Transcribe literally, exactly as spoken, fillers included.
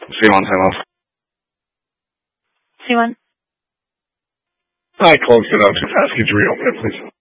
Simon, time off. Simon? I closed it out. Just ask you to reopen it, please.